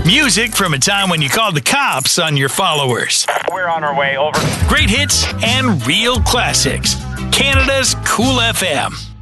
Music from a time when you called the cops on your followers. We're on our way, over. Great hits and real classics. Canada's Cool FM.